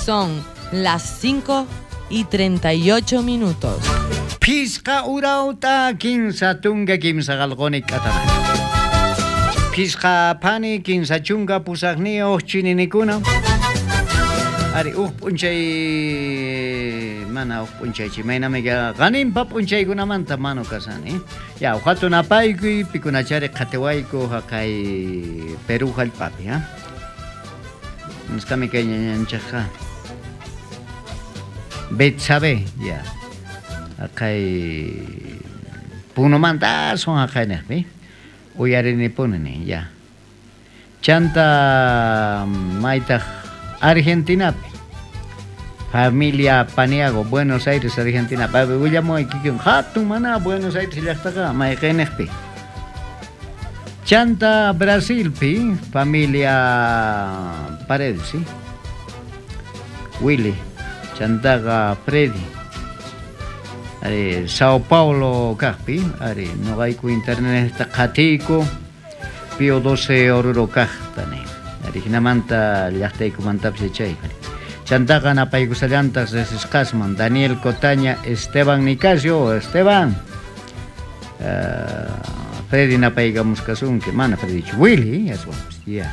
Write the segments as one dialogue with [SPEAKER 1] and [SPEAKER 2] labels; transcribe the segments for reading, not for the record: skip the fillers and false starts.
[SPEAKER 1] Son las 5:38.
[SPEAKER 2] Pisqa urauta kinsa tunga kimsa galgoni katana. Pisqa pani kinsa chunga pusagni ochininikuna. Ari punchay mana punchay chimaina mega ganin pa punchay gunamanta mano kasani. Ya uhatuna paiku pikunachare katewaiko hakai Perú halpapi ha. Nskami kenyanchaja. Betsabe ya. Akai puno manda son akai nervi. Uyari ni puneni ya. Chanta maita Argentina. Familia Paniago, Buenos Aires, Argentina. Babe uyamo ikikin hatu mana Buenos Aires llaqtaqa mayqinaqpi. Chanta Brasil pi familia Paredes, ¿sí? Willy, chantaqa Freddy. Ari Sao Paulo kaqpi, ari noqayku internet qhatiku Pio 12 oruro kaqtani. Ari hinamanta llaqtaykumantapish chayqa. Chantaqa napaykusallantas resisqasman Daniel Cotaña, Esteban Nicasio, Esteban. Freddy napaykamusqasunki, mana Freddy, Willy, aswan, ya.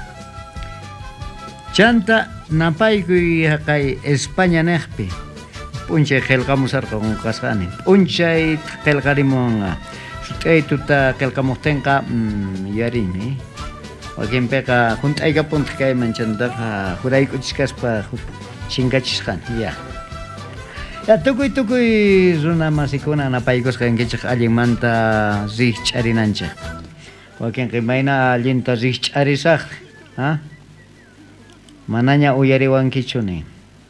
[SPEAKER 2] Chanta napaykuy haqay España neqpi. Punchay qillqamusarqa qunqasqani. Punchay qillqarimunqa. Sut'aytuta qillqamuqtinqa yarini. Wakinpiqa hunt'aykapunta kayman chantaqa juraykuchishkaspa chinkachisqani, ya. Ya tukuy runa masikuna napaykusqankichik allinmanta riq ch'arinanchik. Wakinqa mayna allinta riq ch'arisaq, ha? Manaña uyariwankichuni.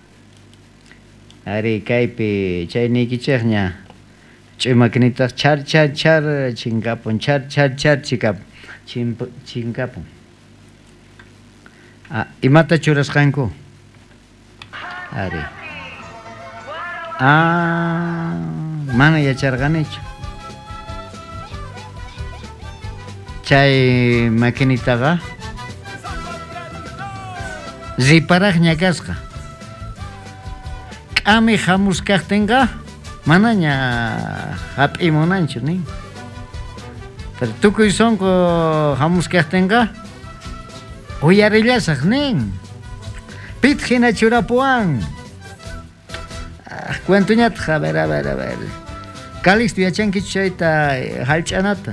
[SPEAKER 2] Ari kaypi chaynikichikña ch'umaknitaq char chinkapun, char chinkapun. Imata churasqanku? Ari. Mana yacharqanichu. Chay maquinitaqa riparaqña kasqa. K'ami hamuskaqtinqa manaña hap'imunanchu nin. Pero tukuy sonqu hamuskaqtinqa uyarillasaq nin. Pit hina churapuwan. Cuentuñata, a ver. Calixto yachankichu chayta hallch'anata.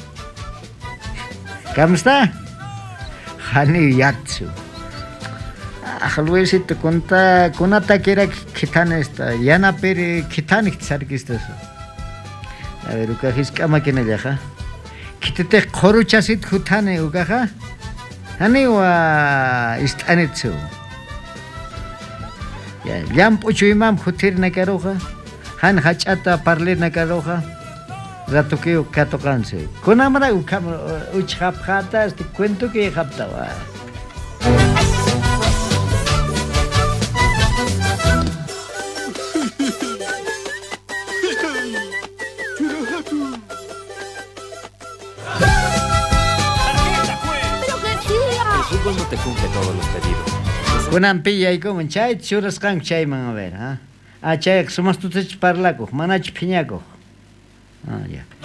[SPEAKER 2] ¿Cómo está? Hani yatsu. Luisito, kunata kira kitana esta. Yana peri kitanik tsarkistas. A ver, ukajis kama kinallaja. Kitete qoruchasit hutane ukaja. Hani wa istanitsu. Ya, llampuchu imam hutir nakaroja. Han hachata parler nakaroja. Ratukiyo katokanse. Kunamara uchhapjata este cuento que haptawa.
[SPEAKER 3] No te cumple todos los pedidos.
[SPEAKER 2] Kunan pilla y como chay churasqan chayman a ver, ¿ah? Chay sumas tu parlako, manach piñako. Ya.